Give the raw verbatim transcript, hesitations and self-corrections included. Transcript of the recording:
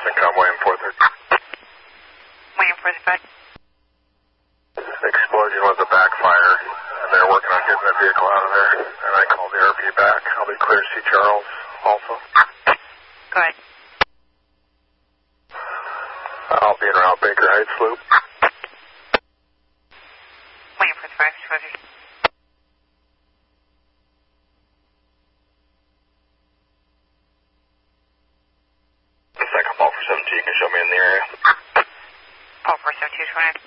Incom William four thirty. William four thirty-five. Explosion was a backfire, and they're working on getting the vehicle out of there. And I called the R P back. I'll be clear to see Charles also. Go ahead. I'll be in around Baker Heights Loop. William four thirty-five, exposure. The second ball for seventeen can show me in the area. Paul four seven two, twenty.